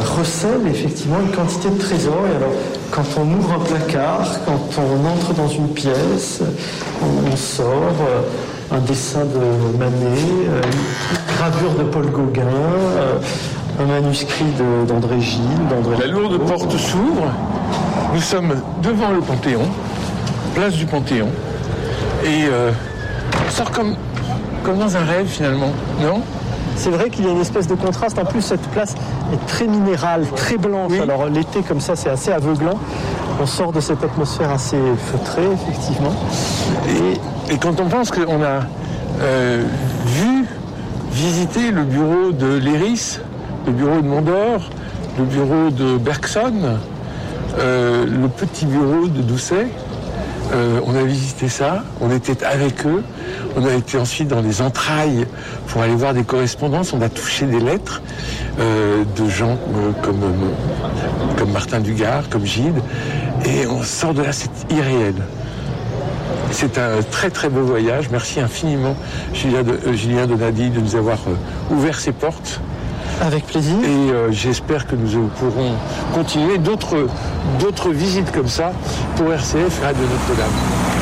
recèle effectivement une quantité de trésors. Et alors, quand on ouvre un placard, quand on entre dans une pièce, on sort un dessin de Manet, une gravure de Paul Gauguin, un manuscrit d'André Gide, La lourde porte s'ouvre. Nous sommes devant le Panthéon, place du Panthéon, et on sort comme dans un rêve finalement, non ? C'est vrai qu'il y a une espèce de contraste. En plus, cette place est très minérale, très blanche. Oui. Alors l'été, comme ça, c'est assez aveuglant. On sort de cette atmosphère assez feutrée, effectivement. Et quand on pense qu'on a visité le bureau de Léris, le bureau de Mondor, le bureau de Bergson, le petit bureau de Doucet, on a visité ça, on était avec eux, on a été ensuite dans les entrailles pour aller voir des correspondances, on a touché des lettres de gens comme Martin Dugard, comme Gide, et on sort de là, c'est irréel. C'est un très très beau voyage, merci infiniment Julien Donadi de nous avoir ouvert ses portes. Avec plaisir. Et j'espère que nous pourrons continuer d'autres visites comme ça pour RCF et Radio Notre-Dame.